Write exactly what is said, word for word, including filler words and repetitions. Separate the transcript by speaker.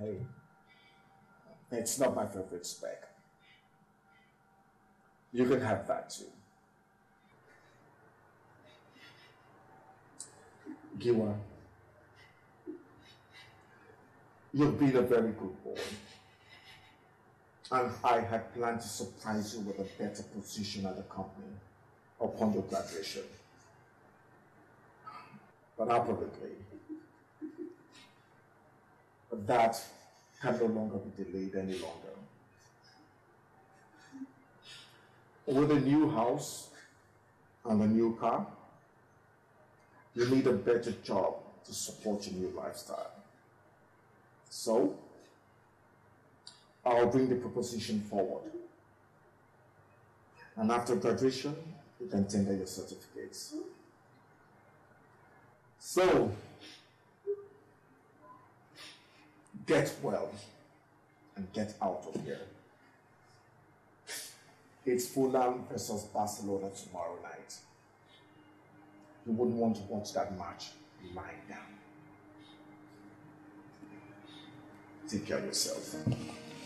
Speaker 1: Hey, it's not my favorite spec. You can have that too. Giwa, you've been a very good boy. And I had planned to surprise you with a better position at the company upon your graduation. But apparently, that can no longer be delayed any longer. With a new house and a new car, you need a better job to support your new lifestyle. So, I'll bring the proposition forward. And after graduation, you can tender your certificates. So, get well and get out of here. It's Fulham versus Barcelona tomorrow night. You wouldn't want to watch that match lying down. Take care of yourself.